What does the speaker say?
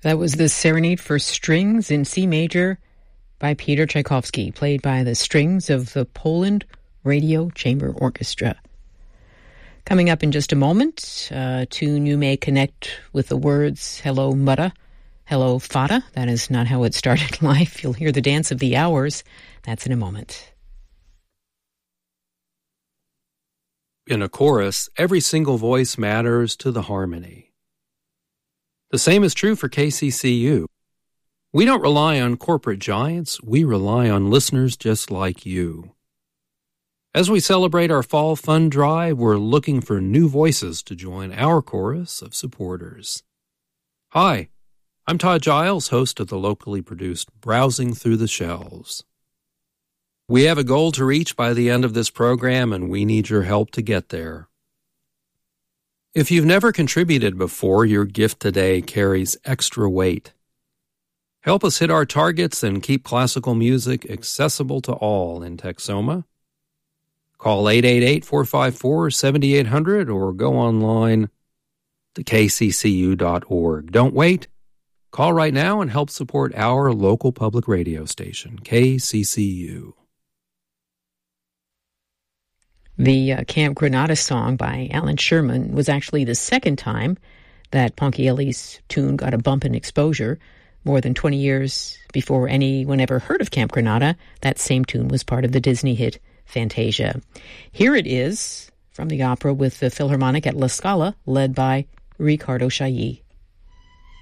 That was the Serenade for Strings in C major by Peter Tchaikovsky, played by the strings of the Poland Radio Chamber Orchestra. Coming up in just a moment, a tune you may connect with the words Hello Mutta, Hello Fata. That is not how it started life. You'll hear the Dance of the Hours. That's in a moment. In a chorus, every single voice matters to the harmony. The same is true for KCCU. We don't rely on corporate giants, we rely on listeners just like you. As we celebrate our fall fund drive, we're looking for new voices to join our chorus of supporters. Hi, I'm Todd Giles, host of the locally produced Browsing Through the Shelves. We have a goal to reach by the end of this program, and we need your help to get there. If you've never contributed before, your gift today carries extra weight. Help us hit our targets and keep classical music accessible to all in Texoma. Call 888-454-7800 or go online to kccu.org. Don't wait. Call right now and help support our local public radio station, KCCU. The Camp Granada song by Alan Sherman was actually the second time that Ponchielli's tune got a bump in exposure. More than 20 years before anyone ever heard of Camp Granada, that same tune was part of the Disney hit Fantasia. Here it is from the opera with the Philharmonic at La Scala, led by Riccardo Chailly.